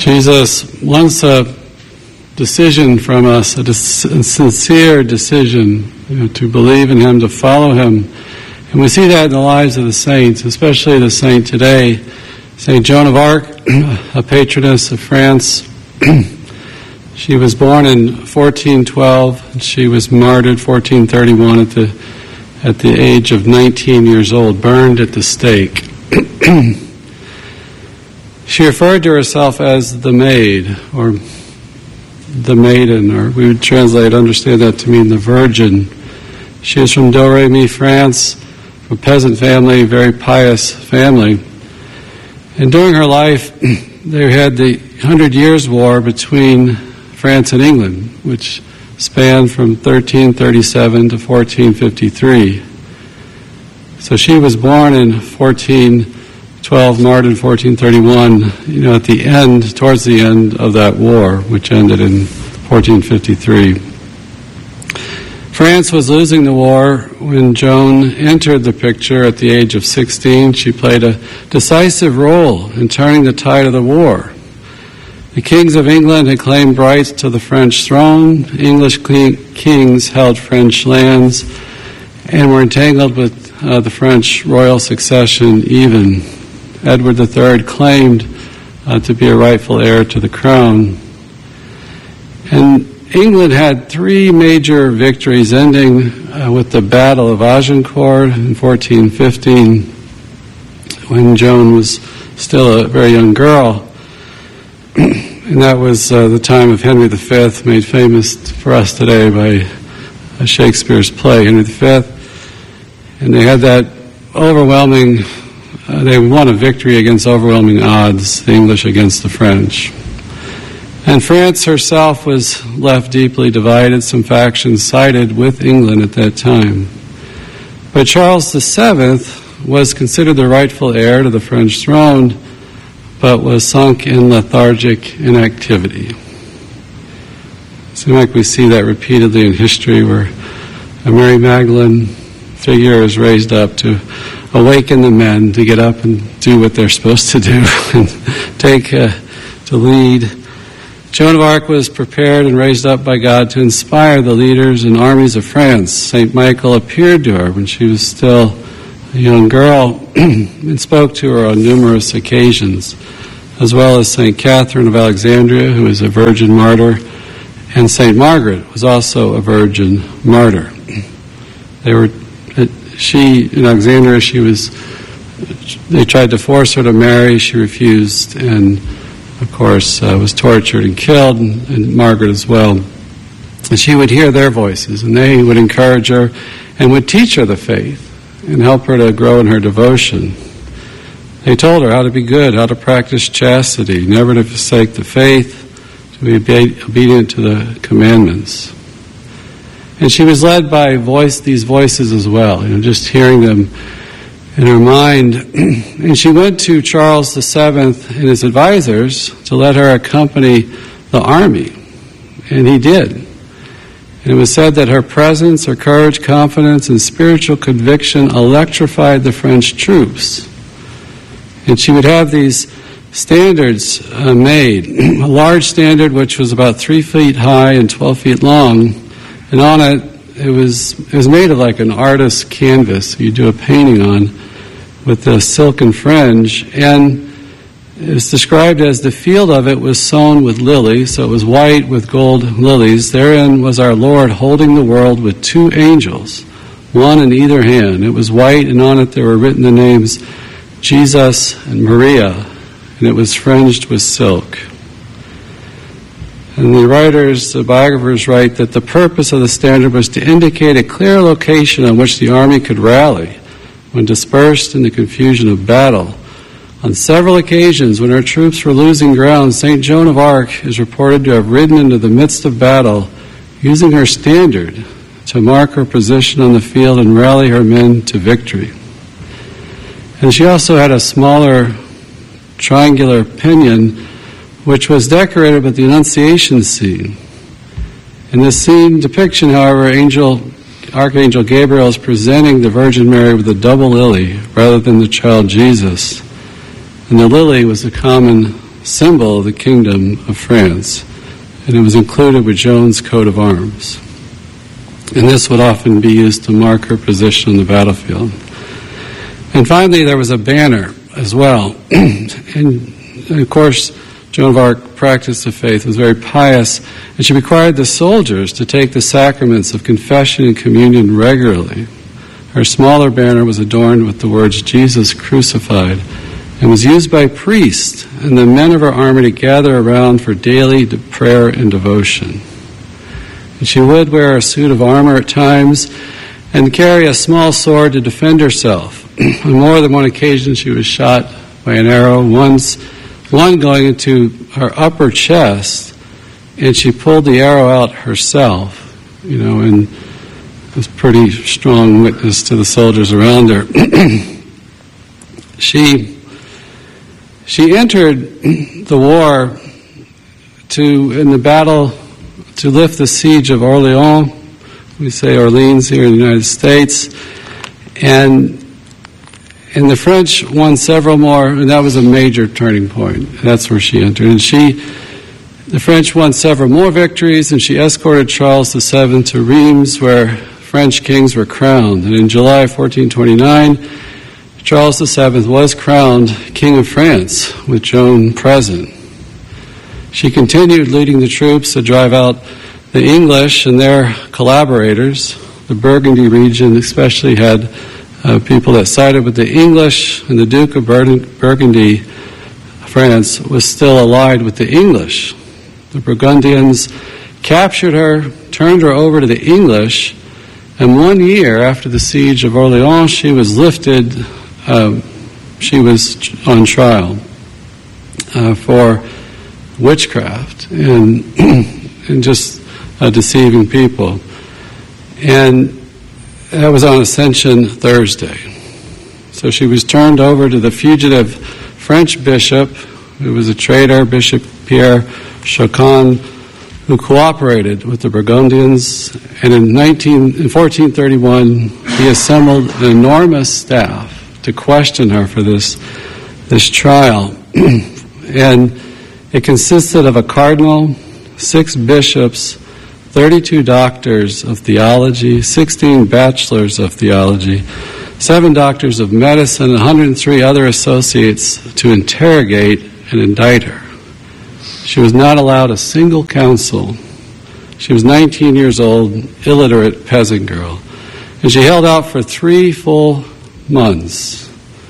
Jesus wants a decision from us, a sincere decision, to believe in Him, to follow Him. And we see that in the lives of the saints, especially the saint today, Saint Joan of Arc, a patroness of France. She was born in 1412, and she was martyred 1431 at the age of 19 years old, burned at the stake. She referred to herself as the maid, or the maiden, or we would understand that to mean the virgin. She is from Domremy, France, from a peasant family, very pious family. And during her life, they had the 100 Years' War between France and England, which spanned from 1337 to 1453. So she was born in 1412, martyred in 1431, at the end, towards the end of that war, which ended in 1453. France was losing the war when Joan entered the picture at the age of 16. She played a decisive role in turning the tide of the war. The kings of England had claimed rights to the French throne. English kings held French lands and were entangled with the French royal succession even. Edward III claimed to be a rightful heir to the crown. And England had three major victories, ending with the Battle of Agincourt in 1415, when Joan was still a very young girl. And that was the time of Henry V, made famous for us today by Shakespeare's play, Henry V. And they had that overwhelming, they won a victory against overwhelming odds, the English against the French. And France herself was left deeply divided. Some factions sided with England at that time. But Charles VII was considered the rightful heir to the French throne, but was sunk in lethargic inactivity. It seems like we see that repeatedly in history, where a Mary Magdalene figure is raised up to awaken the men to get up and do what they're supposed to do and to lead. Joan of Arc was prepared and raised up by God to inspire the leaders and armies of France. St. Michael appeared to her when she was still a young girl and spoke to her on numerous occasions, as well as St. Catherine of Alexandria, who was a virgin martyr, and St. Margaret was also a virgin martyr. In Alexandria, they tried to force her to marry. She refused, and of course, was tortured and killed, and Margaret as well. And she would hear their voices, and they would encourage her and would teach her the faith and help her to grow in her devotion. They told her how to be good, how to practice chastity, never to forsake the faith, to be obedient to the commandments. And she was led by these voices as well, just hearing them in her mind. And she went to Charles VII and his advisors to let her accompany the army. And he did. And it was said that her presence, her courage, confidence, and spiritual conviction electrified the French troops. And she would have these standards made. A large standard which was about 3 feet high and 12 feet long. And on it, it was made of like an artist's canvas you do a painting on, with a silken fringe, and it's described as the field of it was sown with lilies, so it was white with gold lilies. Therein was our Lord holding the world with 2 angels, one in either hand. It was white, and on it there were written the names Jesus and Maria, and it was fringed with silk. And the biographers write that the purpose of the standard was to indicate a clear location on which the army could rally when dispersed in the confusion of battle. On several occasions, when her troops were losing ground, St. Joan of Arc is reported to have ridden into the midst of battle, using her standard to mark her position on the field and rally her men to victory. And she also had a smaller triangular pinion, which was decorated with the Annunciation scene. In this scene depiction, however, Archangel Gabriel is presenting the Virgin Mary with a double lily rather than the child Jesus. And the lily was a common symbol of the Kingdom of France, and it was included with Joan's coat of arms. And this would often be used to mark her position on the battlefield. And finally, there was a banner as well. And of course, Joan of Arc practiced the faith, was very pious, and she required the soldiers to take the sacraments of confession and communion regularly. Her smaller banner was adorned with the words, Jesus crucified, and was used by priests and the men of her army to gather around for daily prayer and devotion. And she would wear a suit of armor at times and carry a small sword to defend herself. On more than one occasion, she was shot by an arrow, one going into her upper chest, and she pulled the arrow out herself, and was pretty strong witness to the soldiers around her. She entered the war in the battle to lift the siege of Orleans. We say Orleans here in the United States. And the French won several more, and that was a major turning point. That's where she entered. And the French won several more victories, and she escorted Charles VII to Reims, where French kings were crowned. And in July 1429, Charles VII was crowned King of France, with Joan present. She continued leading the troops to drive out the English and their collaborators. The Burgundy region especially had people that sided with the English, and the Duke of Burgundy, France, was still allied with the English. The Burgundians captured her, turned her over to the English, and 1 year after the siege of Orleans, she was lifted. She was on trial for witchcraft and just deceiving people. And that was on Ascension Thursday. So she was turned over to the fugitive French bishop, who was a traitor, Bishop Pierre Chaucon, who cooperated with the Burgundians. And in 1431, he assembled an enormous staff to question her for this trial. And it consisted of a cardinal, 6 bishops, 32 doctors of theology, 16 bachelors of theology, 7 doctors of medicine, and 103 other associates to interrogate and indict her. She was not allowed a single counsel. She was 19 years old, illiterate peasant girl. And she held out for 3 full months.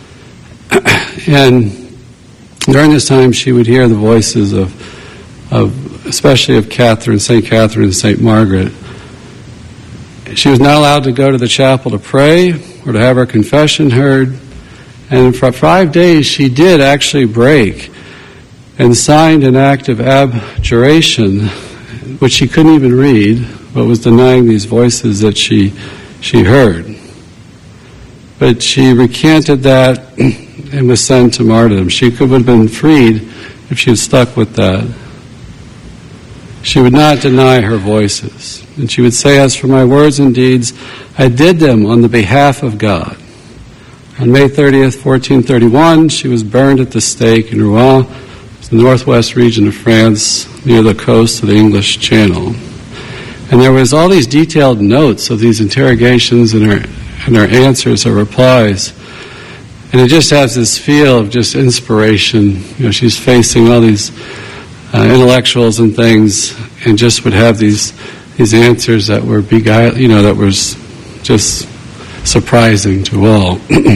And during this time, she would hear the voices of especially of St. Catherine and St. Margaret. She was not allowed to go to the chapel to pray or to have her confession heard. And for 5 days, she did actually break and signed an act of abjuration, which she couldn't even read, but was denying these voices that she heard. But she recanted that and was sent to martyrdom. She could have been freed if she had stuck with that. She would not deny her voices. And she would say, as for my words and deeds, I did them on the behalf of God. On May 30th, 1431, she was burned at the stake in Rouen, the northwest region of France, near the coast of the English Channel. And there was all these detailed notes of these interrogations and her answers, her replies. And it just has this feel of just inspiration. She's facing all these intellectuals and things, and just would have these answers that were that was just surprising to all.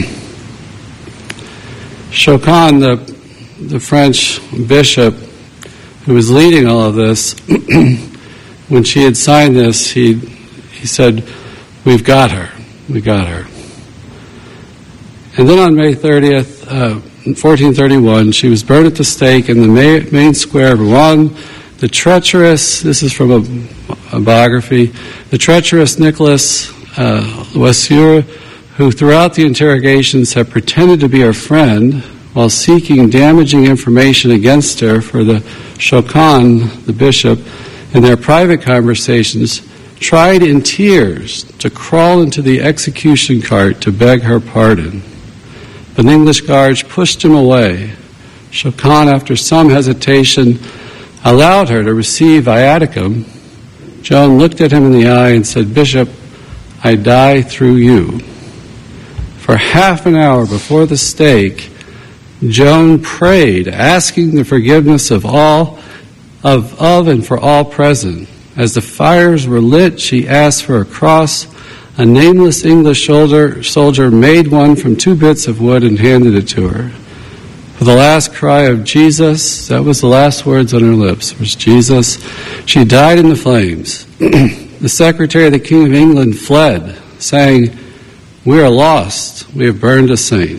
Chaucon, the French bishop who was leading all of this, when she had signed this, he said, "We've got her. We got her." And then on May 30th, 1431, she was burned at the stake in the main square of Rouen. The treacherous, this is from a biography, the treacherous Nicolas Levasseur, who throughout the interrogations had pretended to be her friend while seeking damaging information against her for the Chaucon, the bishop, in their private conversations, tried in tears to crawl into the execution cart to beg her pardon. But the English guards pushed him away. Chocon, after some hesitation, allowed her to receive viaticum, Joan looked at him in the eye and said, "Bishop, I die through you." For half an hour before the stake, Joan prayed, asking the forgiveness of all, of and for all present. As the fires were lit, she asked for a cross. A nameless English soldier made one from 2 bits of wood and handed it to her. For the last cry of Jesus, that was the last words on her lips, was Jesus. She died in the flames. The secretary of the King of England fled, saying, "We are lost. We have burned a saint."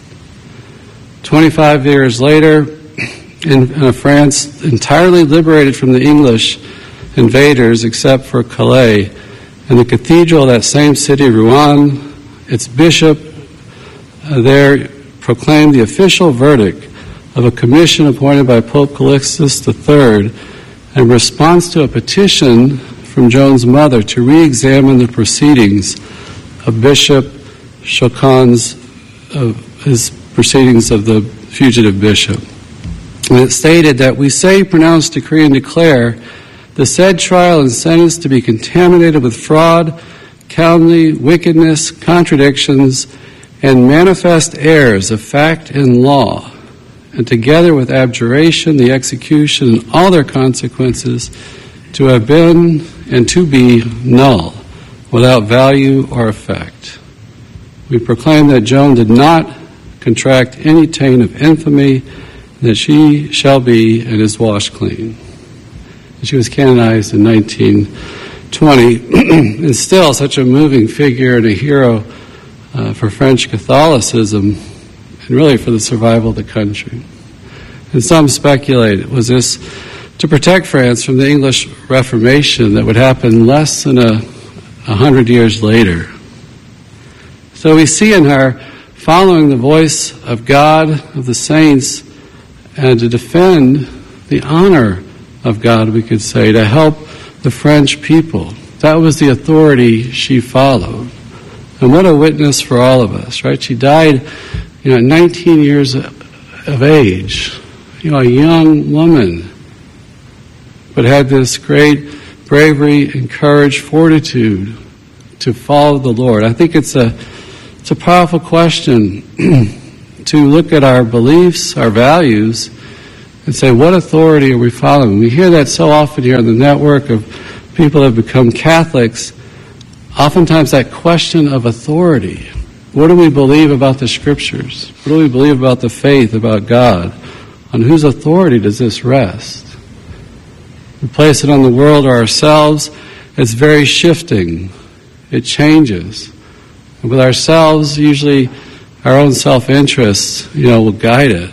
25 years later, in France entirely liberated from the English invaders except for Calais, in the cathedral of that same city, Rouen, its bishop there proclaimed the official verdict of a commission appointed by Pope Calixtus III in response to a petition from Joan's mother to re-examine the proceedings of Bishop Chocon's, his proceedings of the fugitive bishop. And it stated that we say, pronounce, decree, and declare the said trial and sentence to be contaminated with fraud, calumny, wickedness, contradictions, and manifest errors of fact and law, and together with abjuration, the execution, and all their consequences, to have been and to be null, without value or effect. We proclaim that Joan did not contract any taint of infamy, and that she shall be and is washed clean. She was canonized in 1920, and still such a moving figure and a hero for French Catholicism, and really for the survival of the country. And some speculate, was this to protect France from the English Reformation that would happen less than 100 years later? So we see in her following the voice of God, of the saints, and to defend the honor of God, we could say, to help the French people. That was the authority she followed. And what a witness for all of us, right? She died, at 19 years of age, a young woman, but had this great bravery and courage, fortitude to follow the Lord. I think it's a powerful question to look at our beliefs, our values, and say, what authority are we following? We hear that so often here on the network of people that have become Catholics. Oftentimes that question of authority. What do we believe about the Scriptures? What do we believe about the faith, about God? On whose authority does this rest? We place it on the world or ourselves. It's very shifting. It changes. And with ourselves, usually our own self-interests, will guide it.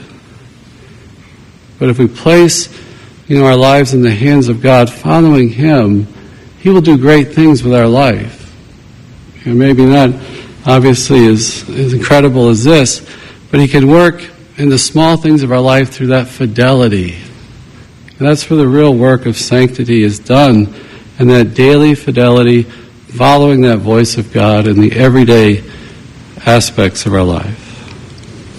But if we place, our lives in the hands of God, following Him, He will do great things with our life. Maybe not, obviously, as incredible as this, but He can work in the small things of our life through that fidelity. And that's where the real work of sanctity is done, and that daily fidelity, following that voice of God in the everyday aspects of our life.